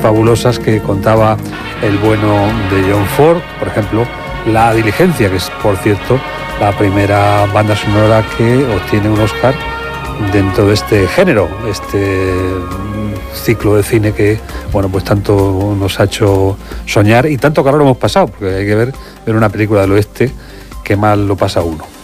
fabulosas que contaba el bueno de John Ford, por ejemplo, La Diligencia, que es, por cierto, la primera banda sonora que obtiene un Oscar dentro de este género, este ciclo de cine que, bueno, pues tanto nos ha hecho soñar y tanto calor hemos pasado, porque hay que ver una película del oeste, que mal lo pasa uno.